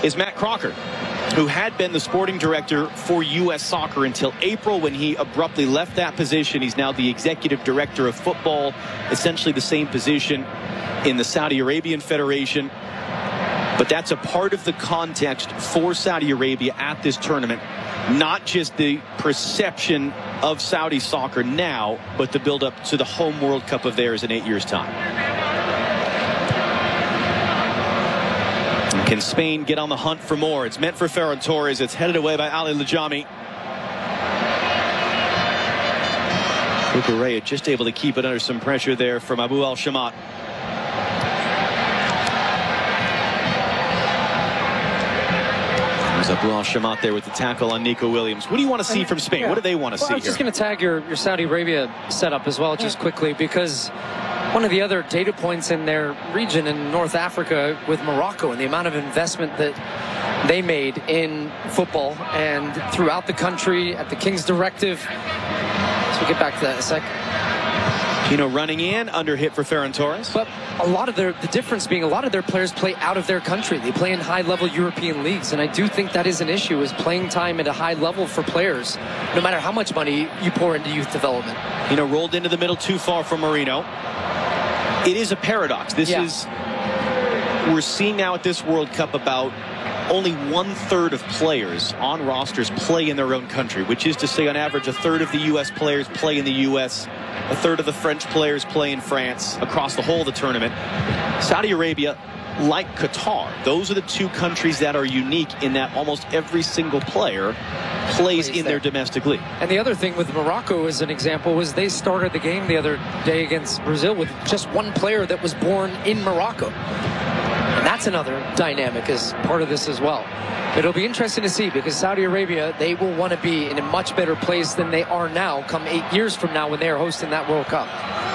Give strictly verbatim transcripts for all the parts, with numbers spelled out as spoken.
is Matt Crocker, who had been the sporting director for U S Soccer until April, when he abruptly left that position. He's now the executive director of football, essentially the same position in the Saudi Arabian Federation. But that's a part of the context for Saudi Arabia at this tournament. Not just the perception of Saudi soccer now, but the build-up to the home World Cup of theirs in eight years' time. Can Spain get on the hunt for more? It's meant for Ferran Torres. It's headed away by Ali Lajami. Cucurella just able to keep it under some pressure there from Abu Al-Shamat. Abu Al-Shamat there with the tackle on Nico Williams. What do you want to see from Spain? Yeah. What do they want to well, see I was here? just going to tag your, your Saudi Arabia setup as well, just quickly, because one of the other data points in their region in North Africa with Morocco and the amount of investment that they made in football and throughout the country at the King's Directive. So we'll get back to that in a sec. Pino running in, under hit for Ferran Torres. But a lot of their, the difference being a lot of their players play out of their country. They play in high-level European leagues, and I do think that is an issue, is playing time at a high level for players, no matter how much money you pour into youth development. Pino rolled into the middle too far from Marino. It is a paradox. This yeah. is, we're seeing now at this World Cup about only one-third of players on rosters play in their own country, which is to say, on average, a third of the U S players play in the U S, a third of the French players play in France across the whole of the tournament. Saudi Arabia, like Qatar, those are the two countries that are unique in that almost every single player plays in their domestic league. And the other thing with Morocco, as an example, was they started the game the other day against Brazil with just one player that was born in Morocco. And that's another dynamic as part of this as well. It'll be interesting to see, because Saudi Arabia, they will want to be in a much better place than they are now come eight years from now when they are hosting that World Cup.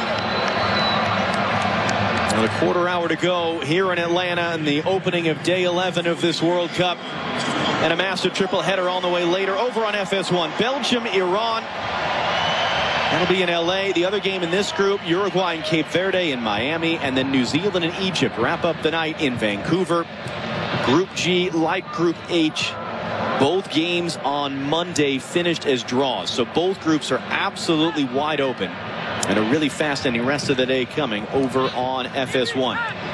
Another quarter hour to go here in Atlanta in the opening of day eleven of this World Cup. And a massive triple header on the way later over on F S one. Belgium, Iran. That'll be in L A. The other game in this group, Uruguay and Cape Verde in Miami, and then New Zealand and Egypt wrap up the night in Vancouver. Group G, like Group H, both games on Monday finished as draws. So both groups are absolutely wide open. And a really fast-ending rest of the day coming over on F S one.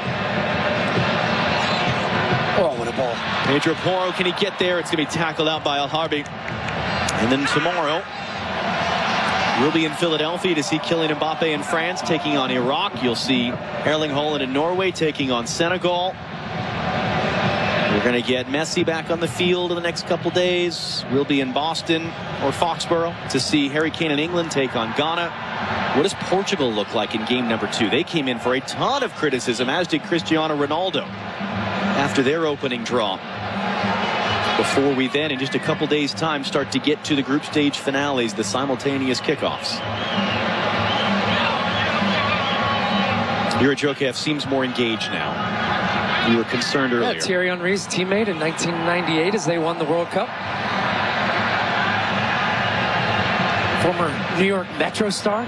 Oh, what a ball. Pedro Porro, can he get there? It's going to be tackled out by Al Harbi. And then tomorrow, we'll be in Philadelphia to see Kylian Mbappe in France taking on Iraq. You'll see Erling Haaland in Norway taking on Senegal. We're going to get Messi back on the field in the next couple days. We'll be in Boston or Foxborough to see Harry Kane in England take on Ghana. What does Portugal look like in game number two? They came in for a ton of criticism, as did Cristiano Ronaldo, after their opening draw. Before we then, in just a couple days' time, start to get to the group stage finales, the simultaneous kickoffs. Juraj seems more engaged now. You were concerned earlier. Yeah, Thierry Henry's teammate in nineteen ninety-eight as they won the World Cup. Former New York Metro star.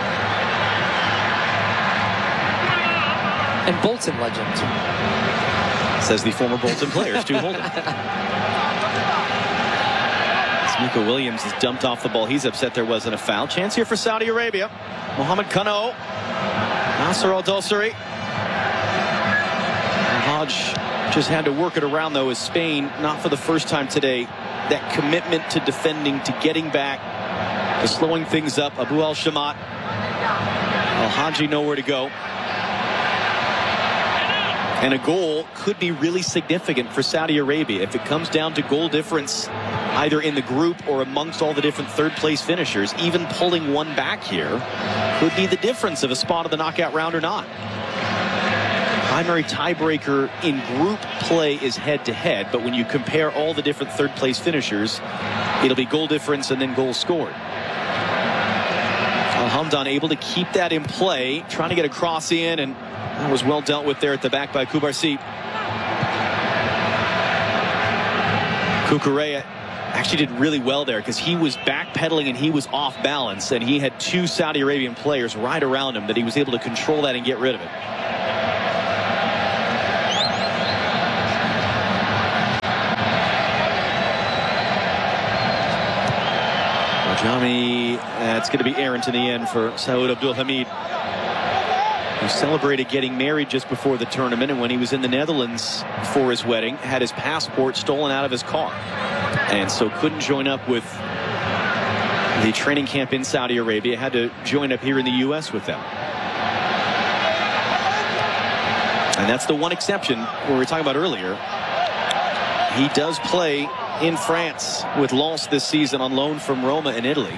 And Bolton legend. Says the former Bolton player, Stu Holden. Nico Williams has dumped off the ball. He's upset there wasn't a foul. Chance here for Saudi Arabia. Mohamed Kano. Nasser Al-Dosari. Hodge just had to work it around, though, as Spain, not for the first time today, that commitment to defending, to getting back, to slowing things up. Abu Al-Shamat. Al-Haji nowhere to go. And a goal could be really significant for Saudi Arabia if it comes down to goal difference, either in the group or amongst all the different third place finishers. Even pulling one back here could be the difference of a spot of the knockout round or not. Primary tiebreaker in group play is head to head, but when you compare all the different third place finishers, it'll be goal difference and then goals scored. Al Hamdan able to keep that in play, trying to get a cross in, and that was well dealt with there at the back by Kubarsi. Cucurella actually did really well there, because he was backpedaling and he was off balance, and he had two Saudi Arabian players right around him that he was able to control that and get rid of it. Jami, that's going to be errant in the end for Saud Abdulhamid, who celebrated getting married just before the tournament, and when he was in the Netherlands for his wedding, had his passport stolen out of his car, and so couldn't join up with the training camp in Saudi Arabia, had to join up here in the U S with them. And that's the one exception we were talking about earlier. He does play in France with Lens this season on loan from Roma in Italy.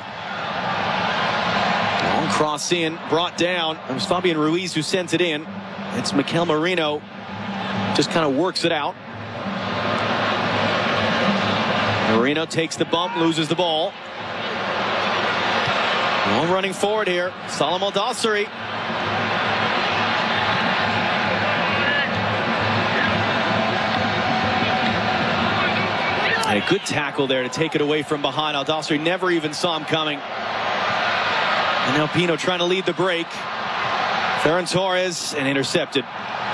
Long cross in, brought down. It was Fabian Ruiz who sends it in. It's Mikel Merino. Just kind of works it out. Merino takes the bump, loses the ball. Long running forward here. Salam Al-Dawsari. And a good tackle there to take it away from behind. Al-Dawsari never even saw him coming. And now Pino trying to lead the break. Ferran Torres, and intercepted.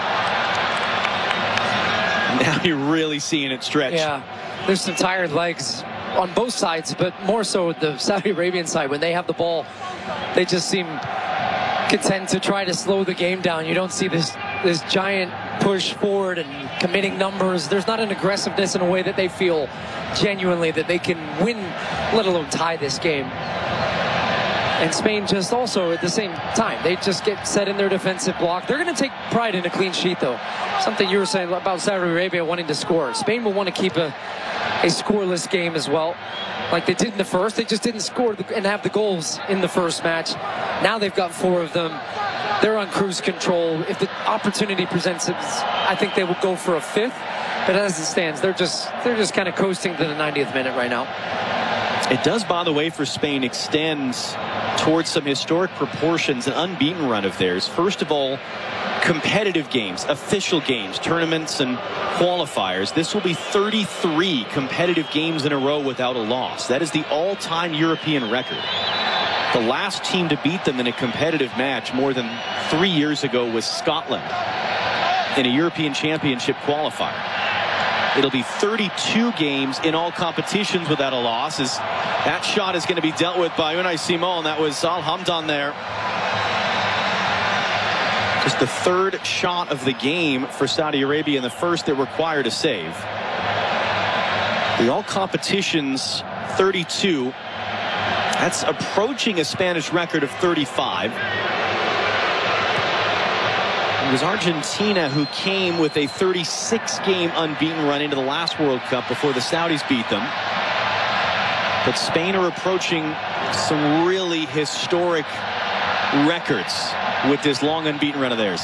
Now you're really seeing it stretch. Yeah, there's some tired legs on both sides, but more so the Saudi Arabian side. When they have the ball, they just seem content to try to slow the game down. You don't see this this giant push forward and committing numbers. There's not an aggressiveness in a way that they feel genuinely that they can win, let alone tie this game. And Spain just also at the same time, they just get set in their defensive block. They're going to take pride in a clean sheet, though. Something you were saying about Saudi Arabia wanting to score. Spain will want to keep a, a scoreless game as well, like they did in the first. They just didn't score and have the goals in the first match. Now they've got four of them. They're on cruise control. If the opportunity presents it, I think they will go for a fifth. But as it stands, they're just they're just kind of coasting to the ninetieth minute right now. It does, by the way, for Spain, extends towards some historic proportions, an unbeaten run of theirs. First of all, competitive games, official games, tournaments and qualifiers. This will be thirty-three competitive games in a row without a loss. That is the all-time European record. The last team to beat them in a competitive match more than three years ago was Scotland in a European Championship qualifier. It'll be thirty-two games in all competitions without a loss, as that shot is going to be dealt with by Unai Simon. That was Al Hamdan there. Just the third shot of the game for Saudi Arabia, and the first that required a save. The all competitions thirty-two. That's approaching a Spanish record of thirty-five. It was Argentina who came with a thirty-six game unbeaten run into the last World Cup before the Saudis beat them. But Spain are approaching some really historic records with this long unbeaten run of theirs.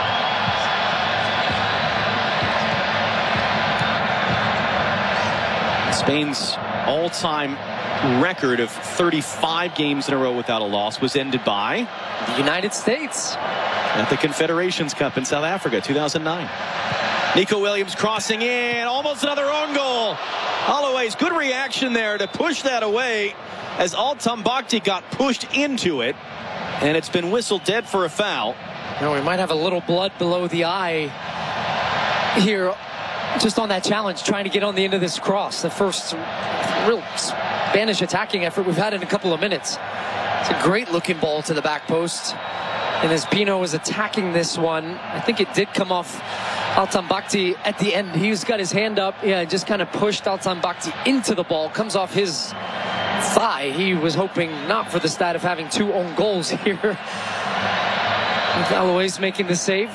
Spain's all-time record of thirty-five games in a row without a loss was ended by the United States at the Confederations Cup in South Africa, two thousand nine. Nico Williams crossing in, almost another own goal. Holloway's good reaction there to push that away as Altan Bakhti got pushed into it, and it's been whistled dead for a foul. You know, we might have a little blood below the eye here just on that challenge, trying to get on the end of this cross. The first real Spanish attacking effort we've had in a couple of minutes. It's a great looking ball to the back post. And as Pino was attacking this one, I think it did come off Altan Bakhti at the end. He's got his hand up, yeah, just kind of pushed Altan Bakhti into the ball. Comes off his thigh. He was hoping not for the stat of having two own goals here. Holloway's making the save.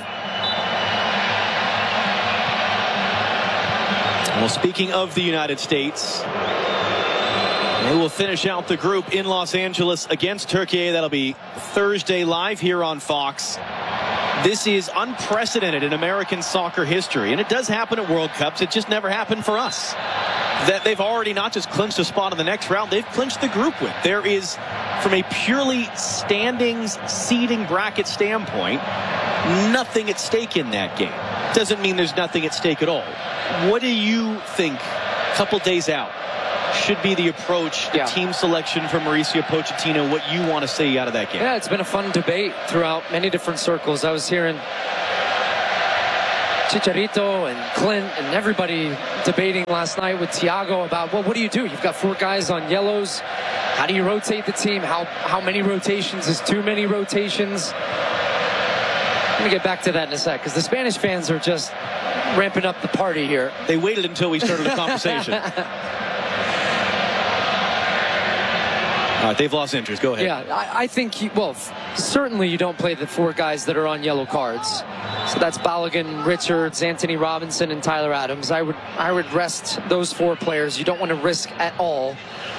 Well, speaking of the United States, they will finish out the group in Los Angeles against Turkey. That'll be Thursday live here on Fox. This is unprecedented in American soccer history, and it does happen at World Cups. It just never happened for us. That they've already not just clinched a spot in the next round, they've clinched the group with. There is, from a purely standings, seeding bracket standpoint, nothing at stake in that game. Doesn't mean there's nothing at stake at all. What do you think, a couple days out, should be the approach, the yeah. team selection from Mauricio Pochettino, what you want to see out of that game? Yeah, it's been a fun debate throughout many different circles. I was hearing Chicharito and Clint and everybody debating last night with Thiago about, well, what do you do? You've got four guys on yellows. How do you rotate the team? How how many rotations is too many rotations? I'm going to get back to that in a sec, because the Spanish fans are just ramping up the party here. They waited until we started the conversation. All right, they've lost interest. Go ahead. Yeah, I, I think, you, well, certainly you don't play the four guys that are on yellow cards. So that's Balogun, Richards, Anthony Robinson, and Tyler Adams. I would, I would rest those four players. You don't want to risk at all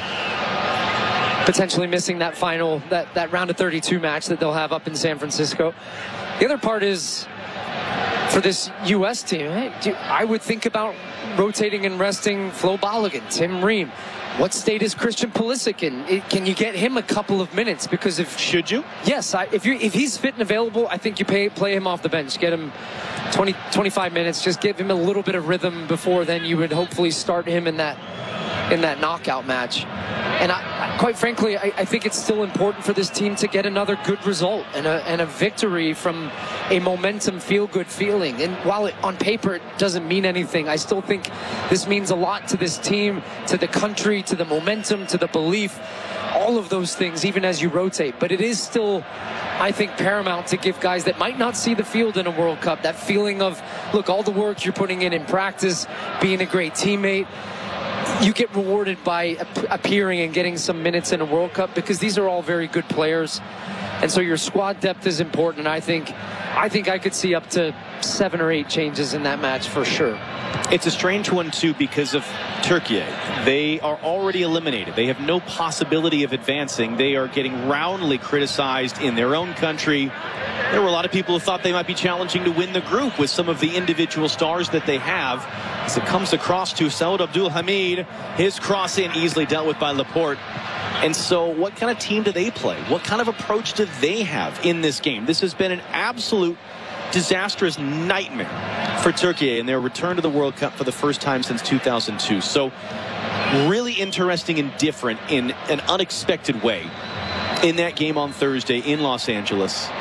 potentially missing that final, that, that round of thirty-two match that they'll have up in San Francisco. The other part is, for this U S team, hey, do, I would think about rotating and resting Flo Balogun, Tim Ream. What state is Christian Pulisic in? It, can you get him a couple of minutes? Because if should you? Yes, I, if you if he's fit and available, I think you pay, play him off the bench. Get him twenty, twenty-five minutes. Just give him a little bit of rhythm before then you would hopefully start him in that in that knockout match. And I, quite frankly, I, I think it's still important for this team to get another good result and a, and a victory from a momentum, feel-good feeling. And while it, on paper it doesn't mean anything, I still think this means a lot to this team, to the country, to the momentum, to the belief, all of those things, even as you rotate. But it is still, I think, paramount to give guys that might not see the field in a World Cup that feeling of, look, all the work you're putting in in practice, being a great teammate, you get rewarded by appearing and getting some minutes in a World Cup, because these are all very good players. And so your squad depth is important. And I think, I think I could see up to seven or eight changes in that match for sure. It's a strange one, too, because of Turkey. They are already eliminated. They have no possibility of advancing. They are getting roundly criticized in their own country. There were a lot of people who thought they might be challenging to win the group with some of the individual stars that they have. As it comes across to Saud Abdul Hamid, his cross in easily dealt with by Laporte. And so what kind of team do they play? What kind of approach do they have in this game? This has been an absolute disastrous nightmare for Turkey in their return to the World Cup for the first time since two thousand two. So really interesting and different in an unexpected way in that game on Thursday in Los Angeles.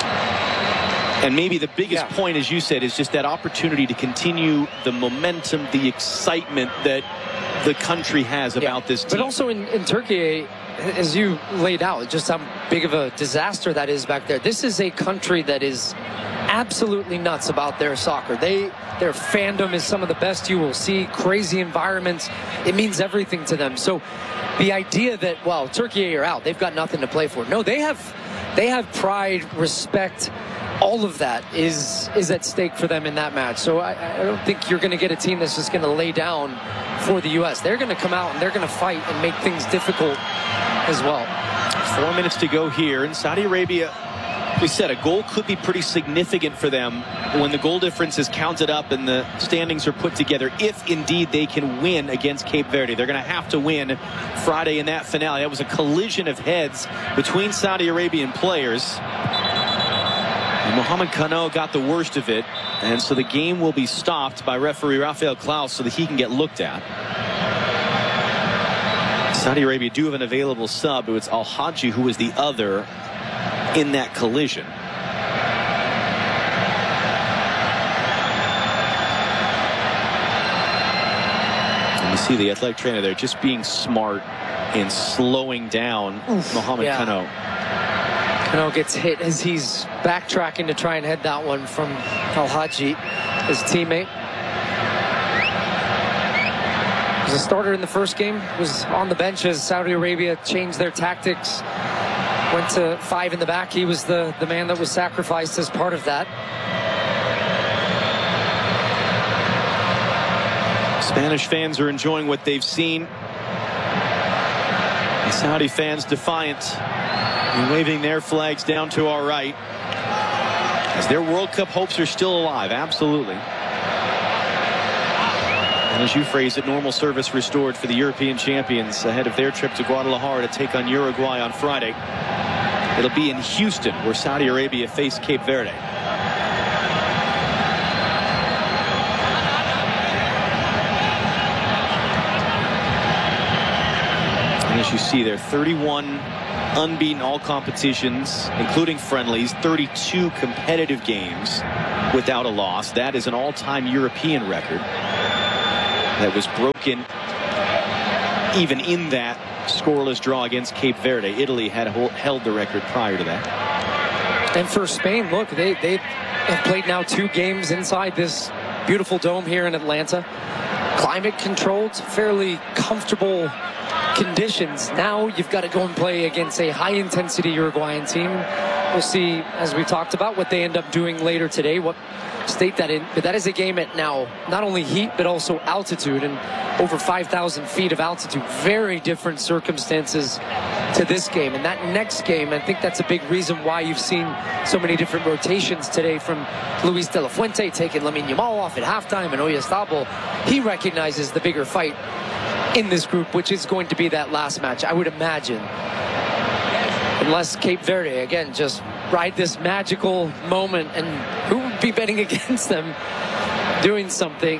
And maybe the biggest yeah. point, as you said, is just that opportunity to continue the momentum, the excitement that the country has yeah. about this team. But also in, in Turkey, as you laid out, just how big of a disaster that is back there. This is a country that is absolutely nuts about their soccer. They, their fandom is some of the best you will see. Crazy environments. It means everything to them. So the idea that, well, Turkey are out, they've got nothing to play for. No, they have, they have pride, respect. All of that is is at stake for them in that match. So I, I don't think you're going to get a team that's just going to lay down for the U S. They're going to come out and they're going to fight and make things difficult as well. Four minutes to go here in Saudi Arabia. We said a goal could be pretty significant for them when the goal difference is counted up and the standings are put together, if indeed they can win against Cape Verde. They're going to have to win Friday in that finale. That was a collision of heads between Saudi Arabian players. And Mohamed Kano got the worst of it, and so the game will be stopped by referee Rafael Klaus so that he can get looked at. Saudi Arabia do have an available sub. It was Al Hadji who was the other in that collision. And you see the athletic trainer there just being smart in slowing down Oof, Mohamed yeah. Kano. Kano gets hit as he's backtracking to try and head that one from Al Hadji, his teammate. He was a starter in the first game, was on the bench as Saudi Arabia changed their tactics, went to five in the back. He was the, the man that was sacrificed as part of that. Spanish fans are enjoying what they've seen. The Saudi fans defiant, and waving their flags down to our right as their World Cup hopes are still alive. Absolutely. And as you phrase it, normal service restored for the European champions ahead of their trip to Guadalajara to take on Uruguay on Friday. It'll be in Houston, where Saudi Arabia face Cape Verde. And as you see there, thirty-one unbeaten all competitions, including friendlies, thirty-two competitive games. without a loss. That is an all-time European record that was broken even in that scoreless draw against Cape Verde. Italy had held the record prior to that. And for Spain, look, they, they have played now two games inside this beautiful dome here in Atlanta. Climate controlled, fairly comfortable conditions. Now you've got to go and play against a high-intensity Uruguayan team. We'll see, as we talked about, what they end up doing later today, what state that in. But that is a game at now not only heat, but also altitude, and over five thousand feet of altitude. Very different circumstances to this game. And that next game, I think that's a big reason why you've seen so many different rotations today from Luis de la Fuente, taking Lamine Yamal off at halftime, and Oyarzabal. He recognizes the bigger fight in this group, which is going to be that last match, I would imagine. Unless Cape Verde, again, just ride this magical moment, and who would be betting against them doing something?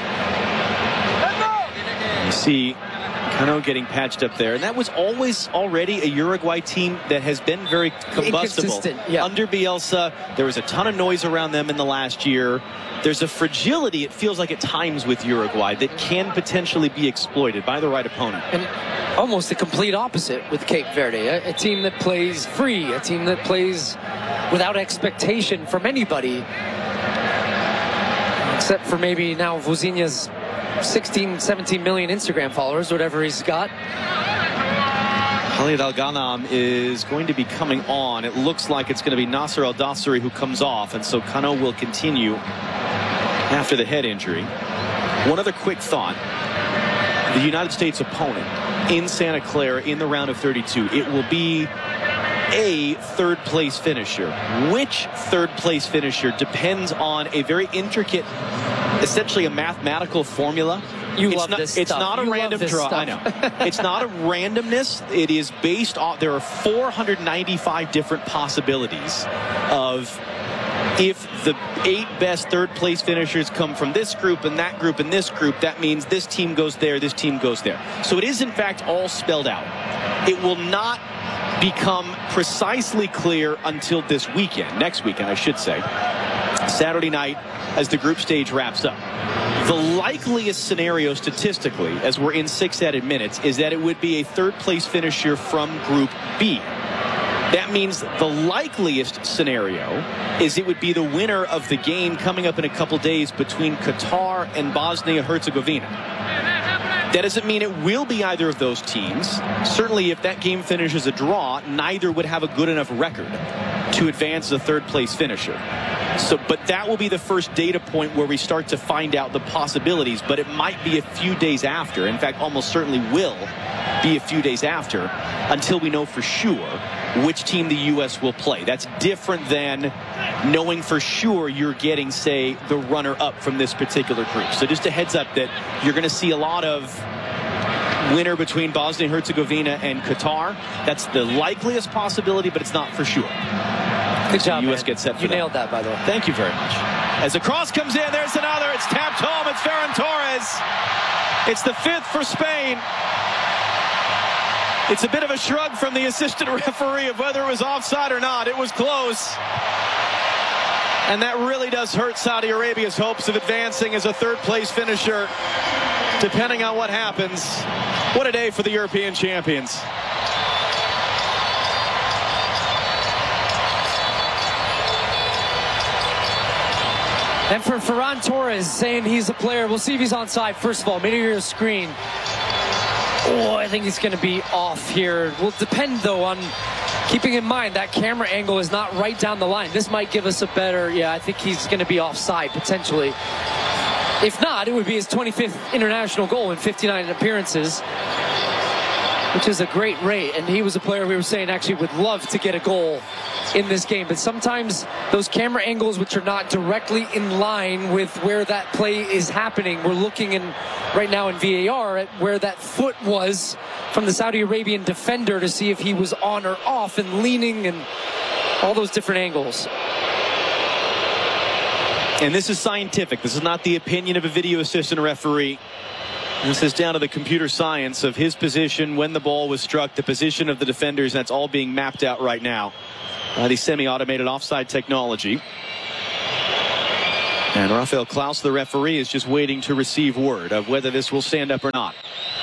You see Cano getting patched up there, and that was always already a Uruguay team that has been very combustible. Yeah. Under Bielsa, there was a ton of noise around them in the last year. There's a fragility, it feels like at times, with Uruguay that can potentially be exploited by the right opponent. And almost the complete opposite with Cape Verde, a, a team that plays free, a team that plays without expectation from anybody, except for maybe now Vozinha's sixteen, seventeen million Instagram followers, whatever he's got. Khalid Al-Ghanam is going to be coming on. It looks like it's going to be Nasser Al-Dossari who comes off, and so Cano will continue after the head injury. One other quick thought. The United States opponent in Santa Clara in the round of thirty-two, it will be a third place finisher. Which third place finisher depends on a very intricate, essentially a mathematical formula. You it's love not, this It's stuff. not a you random draw. Stuff. I know. It's not a randomness. It is based on, there are four hundred ninety-five different possibilities of if the eight best third place finishers come from this group and that group and this group, that means this team goes there, this team goes there. So it is in fact all spelled out. It will not become precisely clear until this weekend, next weekend I should say, Saturday night as the group stage wraps up. The likeliest scenario statistically, as we're in six added minutes, is that it would be a third place finisher from Group B. That means the likeliest scenario is it would be the winner of the game coming up in a couple days between Qatar and Bosnia-Herzegovina. That doesn't mean it will be either of those teams. Certainly, if that game finishes a draw, neither would have a good enough record to advance the third place finisher. So, but that will be the first data point where we start to find out the possibilities, but it might be a few days after. In fact, almost certainly will be a few days after until we know for sure which team the U S will play. That's different than knowing for sure you're getting, say, the runner-up from this particular group. So just a heads up that you're going to see a lot of winner between Bosnia-Herzegovina and Qatar. That's the likeliest possibility, but it's not for sure. Good job, the U S man. gets set for You that. nailed that, by the way. Thank you very much. As the cross comes in, there's another. It's tapped home. It's Ferran Torres. It's the fifth for Spain. It's a bit of a shrug from the assistant referee of whether it was offside or not. It was close. And that really does hurt Saudi Arabia's hopes of advancing as a third-place finisher, depending on what happens. What a day for the European champions. And for Ferran Torres saying he's a player, we'll see if he's onside. First of all, maybe your screen. Oh, I think he's going to be off here. Will depend, though, on keeping in mind that camera angle is not right down the line. This might give us a better, yeah, I think he's going to be offside, potentially. If not, it would be his twenty-fifth international goal in fifty-nine appearances, which is a great rate. And he was a player we were saying actually would love to get a goal in this game. But sometimes those camera angles, which are not directly in line with where that play is happening, we're looking in right now in V A R at where that foot was from the Saudi Arabian defender to see if he was on or off and leaning and all those different angles. And this is scientific. This is not the opinion of a video assistant referee. This is down to the computer science of his position when the ball was struck, the position of the defenders. That's all being mapped out right now by the semi-automated offside technology. And Rafael Klaus, the referee, is just waiting to receive word of whether this will stand up or not.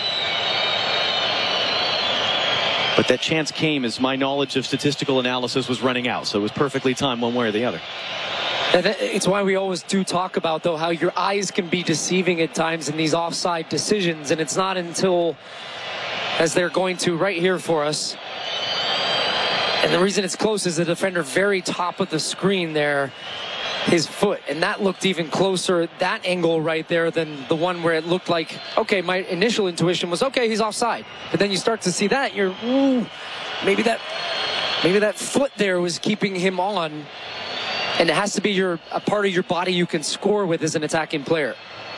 But that chance came as my knowledge of statistical analysis was running out, so it was perfectly timed one way or the other. It's why we always do talk about, though, how your eyes can be deceiving at times in these offside decisions, and it's not until, as they're going to right here for us, and the reason it's close is the defender very top of the screen there, his foot, and that looked even closer, that angle right there, than the one where it looked like, okay, my initial intuition was, okay, he's offside. But then you start to see that, you're, ooh, maybe that, maybe that foot there was keeping him on, and it has to be your a part of your body you can score with as an attacking player.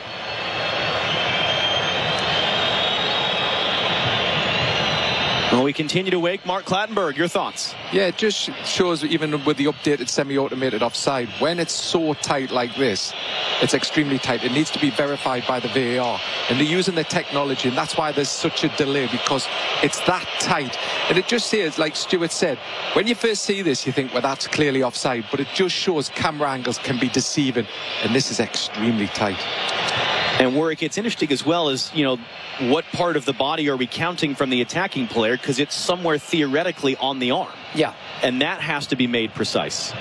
Well, we continue to wake. Mark Clattenburg, your thoughts? Yeah, it just shows, even with the updated semi-automated offside, when it's so tight like this, it's extremely tight. It needs to be verified by the V A R. And they're using the technology, and that's why there's such a delay, because it's that tight. And it just says, like Stuart said, when you first see this, you think, well, that's clearly offside. But it just shows camera angles can be deceiving. And this is extremely tight. And where it gets interesting as well is, you know, what part of the body are we counting from the attacking player? Because it's somewhere theoretically on the arm. Yeah. And that has to be made precise.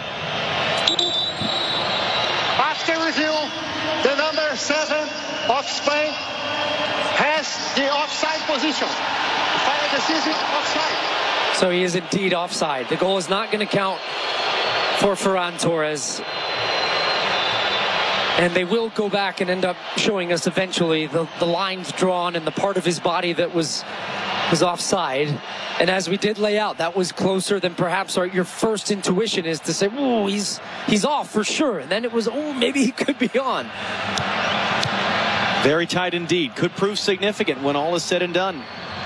After review, the number seven of Spain has the offside position. Final decision, offside. So he is indeed offside. The goal is not going to count for Ferran Torres. And they will go back and end up showing us eventually the, the lines drawn and the part of his body that was was offside. And as we did lay out, that was closer than perhaps our, your first intuition is to say, oh, he's he's off for sure. And then it was, oh, maybe he could be on. Very tight indeed. Could prove significant when all is said and done.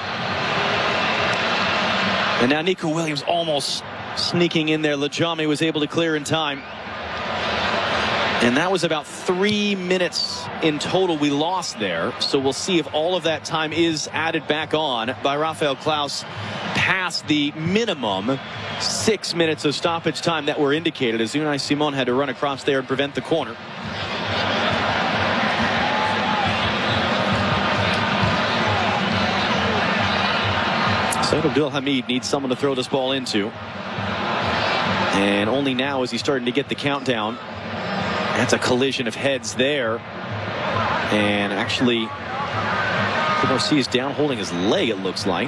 And now Nico Williams almost sneaking in there. Lajami was able to clear in time. And that was about three minutes in total we lost there. So we'll see if all of that time is added back on by Rafael Klaus past the minimum six minutes of stoppage time that were indicated, as Unai Simon had to run across there and prevent the corner. Said Abdul Hamid needs someone to throw this ball into. And only now is he starting to get the countdown. That's a collision of heads there. And actually, Marcy is down holding his leg, it looks like.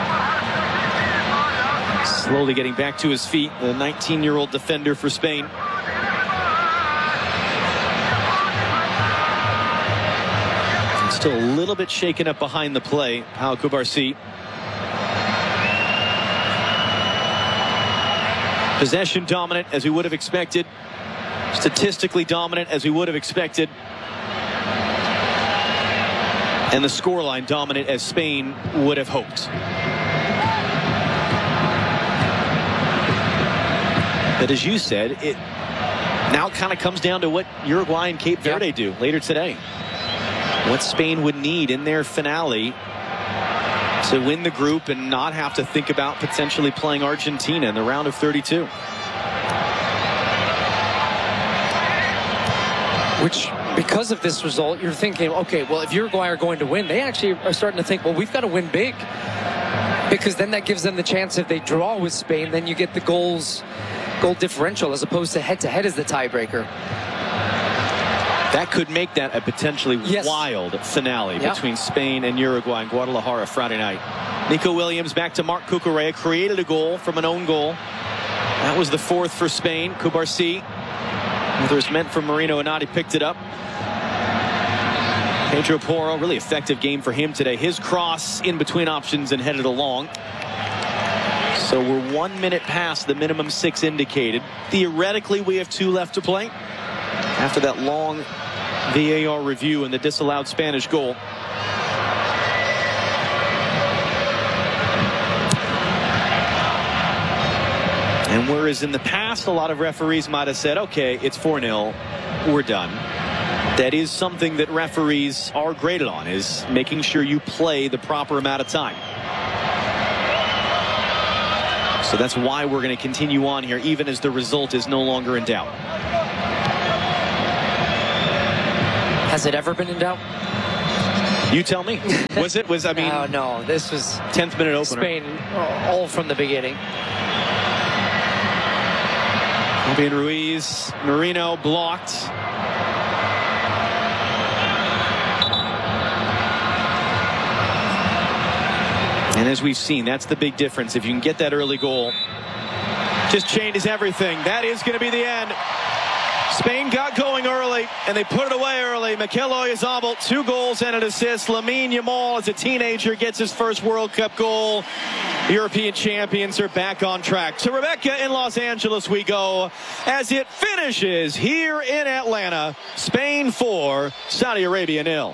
Slowly getting back to his feet, the nineteen-year-old defender for Spain. And still a little bit shaken up behind the play, Pau Cubarsí. Possession dominant, as we would have expected. Statistically dominant, as we would have expected. And the scoreline dominant, as Spain would have hoped. But as you said, it now kind of comes down to what Uruguay and Cape Verde yeah. do later today. What Spain would need in their finale to win the group and not have to think about potentially playing Argentina in the round of thirty-two. Which, because of this result, you're thinking, okay, well, if Uruguay are going to win, they actually are starting to think, well, we've got to win big. Because then that gives them the chance, if they draw with Spain, then you get the goals, goal differential, as opposed to head-to-head as the tiebreaker. That could make that a potentially yes. wild finale yep. between Spain and Uruguay in Guadalajara Friday night. Nico Williams back to Marc Cucurella, created a goal from an own goal. That was the fourth for Spain. Cubarsí, whether it's meant for Marino Anati, picked it up. Pedro Porro, really effective game for him today. His cross in between options and headed along. So we're one minute past the minimum six indicated. Theoretically, we have two left to play after that long V A R review and the disallowed Spanish goal. And whereas in the past, a lot of referees might have said, okay, it's four nil, we're done. That is something that referees are graded on, is making sure you play the proper amount of time. So that's why we're going to continue on here, even as the result is no longer in doubt. Has it ever been in doubt? You tell me. Was it? Was I mean? Uh, no, this was tenth minute opener. Spain all from the beginning. Fabian Ruiz, Marino blocked. And as we've seen, that's the big difference. If you can get that early goal, just changes everything. That is going to be the end. Spain got going early, and they put it away early. Mikel Oyarzabal, two goals and an assist. Lamine Yamal, as a teenager, gets his first World Cup goal. European champions are back on track. To Rebecca in Los Angeles we go as it finishes here in Atlanta. Spain four, Saudi Arabia nil.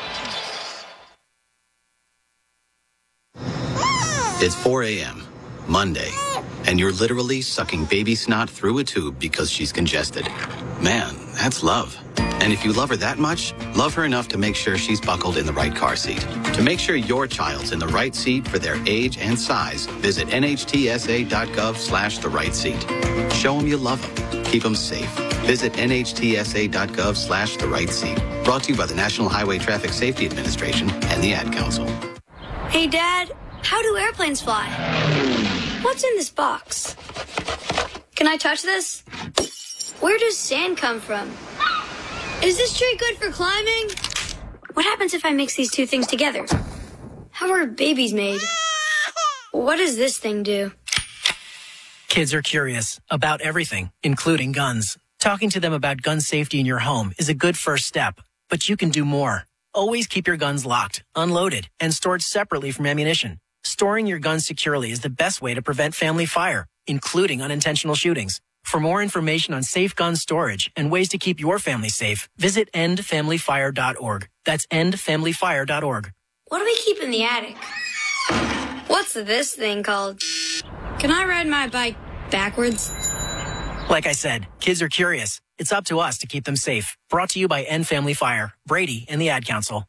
It's four a.m., Monday, and you're literally sucking baby snot through a tube because she's congested. Man, that's love. And if you love her that much, love her enough to make sure she's buckled in the right car seat. To make sure your child's in the right seat for their age and size, visit nhtsa.gov slash the right seat. Show them you love them. Keep them safe. Visit nhtsa.gov slash the right seat. Brought to you by the National Highway Traffic Safety Administration and the Ad Council. Hey, Dad, how do airplanes fly? What's in this box? Can I touch this? Where does sand come from? Is this tree good for climbing? What happens if I mix these two things together? How are babies made? What does this thing do? Kids are curious about everything, including guns. Talking to them about gun safety in your home is a good first step, but you can do more. Always keep your guns locked, unloaded, and stored separately from ammunition. Storing your guns securely is the best way to prevent family fire, including unintentional shootings. For more information on safe gun storage and ways to keep your family safe, visit end family fire dot org. That's end family fire dot org. What do we keep in the attic? What's this thing called? Can I ride my bike backwards? Like I said, kids are curious. It's up to us to keep them safe. Brought to you by End Family Fire, Brady, and the Ad Council.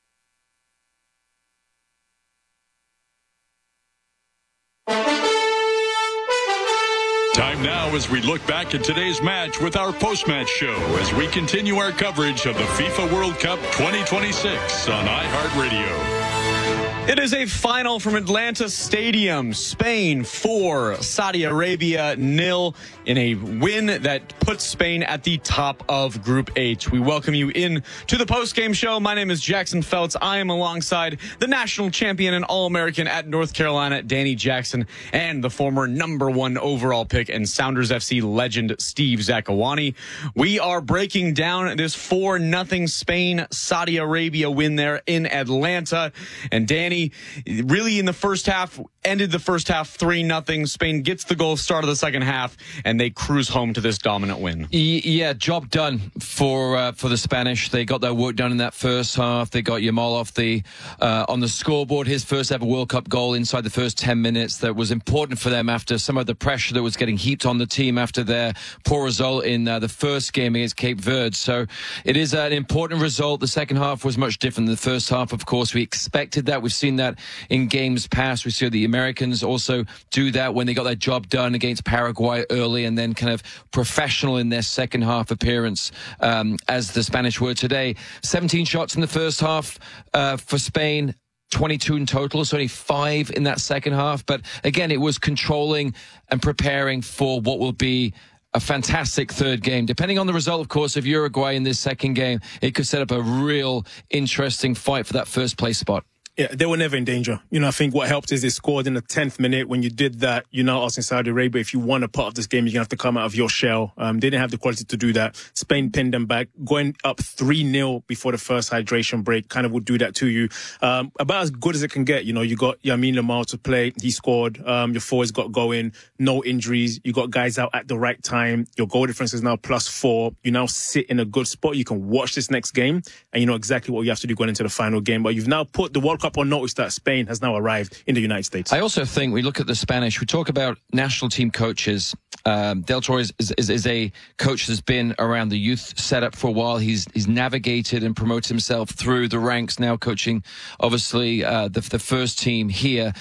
Time now as we look back at today's match with our post-match show as we continue our coverage of the FIFA World Cup twenty twenty-six on iHeartRadio. It is a final from Atlanta Stadium. Spain four, Saudi Arabia nil in a win that puts Spain at the top of Group H. We welcome you in to the post-game show. My name is Jackson Feltz. I am alongside the national champion and All-American at North Carolina, Danny Jackson, and the former number one overall pick and Sounders F C legend, Steve Zakawani. We are breaking down this four nothing Spain Saudi Arabia win there in Atlanta. And Danny, really in the first half, ended the first half three nothing. Spain gets the goal start of the second half, and they cruise home to this dominant win. Yeah, job done for uh, for the Spanish. They got their work done in that first half. They got Yamal off the uh, on the scoreboard, his first ever World Cup goal inside the first ten minutes. That was important for them after some of the pressure that was getting heaped on the team after their poor result in uh, the first game against Cape Verde. So it is an important result. The second half was much different than the first half. Of course, we expected that. We've seen that in games past. We saw the Americans also do that when they got their job done against Paraguay early, and then kind of professional in their second half appearance, um, as the Spanish were today. seventeen shots in the first half uh, for Spain. twenty-two in total. It's only five in that second half. But again, it was controlling and preparing for what will be a fantastic third game. Depending on the result, of course, of Uruguay in this second game, it could set up a real interesting fight for that first place spot. Yeah, they were never in danger. You know, I think what helped is they scored in the tenth minute. When you did that, you're now asking Saudi Arabia, if you want a part of this game, you're going to have to come out of your shell. Um, they didn't have the quality to do that. Spain pinned them back, going up three nil before the first hydration break kind of would do that to you. Um, about as good as it can get. You know, you got Lamine Yamal to play. He scored. Um, your forwards got going. No injuries. You got guys out at the right time. Your goal difference is now plus four. You now sit in a good spot. You can watch this next game, and you know exactly what you have to do going into the final game. But you've now put the World Cup on notice that Spain has now arrived in the United States. I also think we look at the Spanish, we talk about national team coaches. Um, Del Toro is, is, is a coach that's been around the youth setup for a while. He's he's navigated and promoted himself through the ranks, now coaching, obviously, uh, the, the first team here.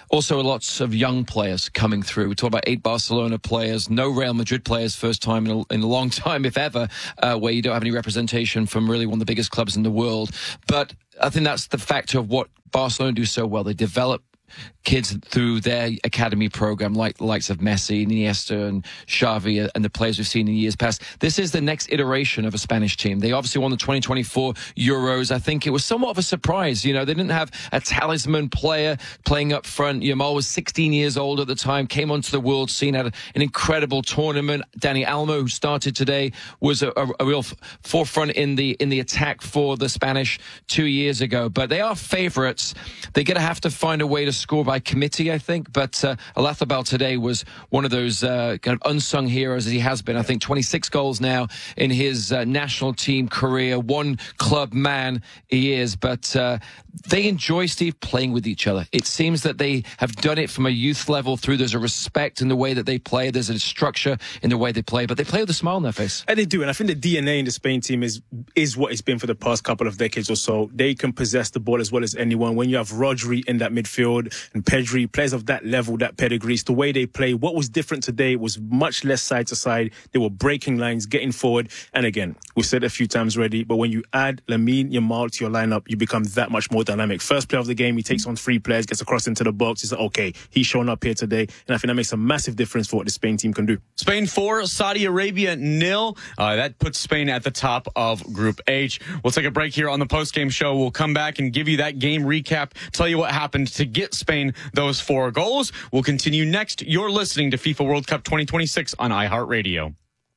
Also, lots of young players coming through. We talk about eight Barcelona players, no Real Madrid players, first time in a, in a long time, if ever, uh, where you don't have any representation from really one of the biggest clubs in the world. But I think that's the factor of what Barcelona do so well. They develop kids through their academy program, like the likes of Messi, Iniesta, and Xavi, and the players we've seen in years past. This is the next iteration of a Spanish team. They obviously won the twenty twenty-four Euros. I think it was somewhat of a surprise. You know, they didn't have a talisman player playing up front. Yamal was sixteen years old at the time, came onto the world scene, had an incredible tournament. Dani Olmo, who started today, was a, a, a real forefront in the in the attack for the Spanish two years ago. But they are favourites. They're going to have to find a way to score by committee, I think. But uh, Oyarzabal today was one of those uh, kind of unsung heroes as he has been. I think twenty-six goals now in his uh, national team career. One club man he is. But uh, they enjoy, Steve, playing with each other. It seems that they have done it from a youth level through. There's a respect in the way that they play. There's a structure in the way they play. But they play with a smile on their face. And they do. And I think the D N A in the Spain team is is what it's been for the past couple of decades or so. They can possess the ball as well as anyone. When you have Rodri in that midfield and Pedri, players of that level, that pedigree, it's the way they play. What was different today was much less side to side. They were breaking lines, getting forward. And again, we've said it a few times already, but when you add Lamine Yamal to your lineup, you become that much more dynamic. First play of the game, he takes on three players, gets across into the box. He's like, okay, he's shown up here today. And I think that makes a massive difference for what the Spain team can do. Spain four, Saudi Arabia nil. Uh, that puts Spain at the top of Group H. We'll take a break here on the post-game show. We'll come back and give you that game recap, tell you what happened to get Spain those four goals. We'll continue next. You're listening to FIFA World Cup twenty twenty-six on iHeartRadio.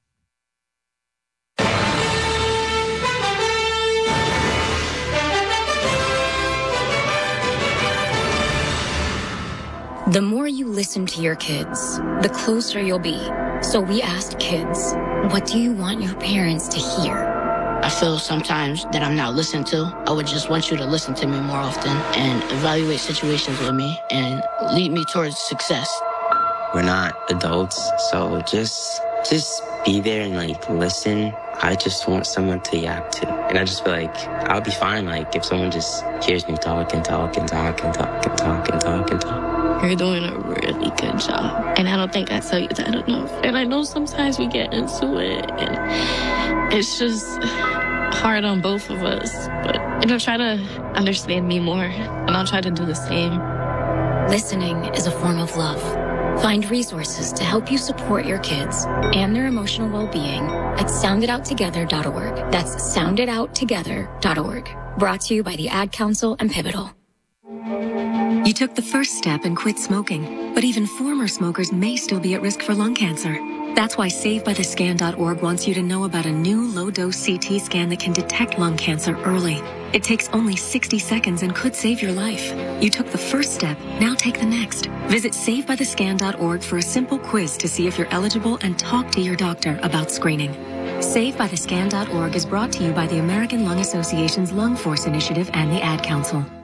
The more you listen to your kids, the closer you'll be. So we asked kids, what do you want your parents to hear? I feel sometimes that I'm not listened to. I would just want you to listen to me more often and evaluate situations with me and lead me towards success. We're not adults, so just just be there and like listen. I just want someone to yap to. And I just feel like I'll be fine like if someone just hears me talk and talk and talk and talk and talk and talk and talk. You're doing a really good job. And I don't think I tell you that enough. And I know sometimes we get into it and it's just hard on both of us. But, you know, try to understand me more and I'll try to do the same. Listening is a form of love. Find resources to help you support your kids and their emotional well-being at sound it out together dot org. That's sound it out together dot org. Brought to you by the Ad Council and Pivotal. You took the first step and quit smoking, but even former smokers may still be at risk for lung cancer. That's why save by the scan dot org wants you to know about a new low-dose C T scan that can detect lung cancer early. It takes only sixty seconds and could save your life. You took the first step, now take the next. Visit save by the scan dot org for a simple quiz to see if you're eligible and talk to your doctor about screening. save by the scan dot org is brought to you by the American Lung Association's Lung Force Initiative and the Ad Council.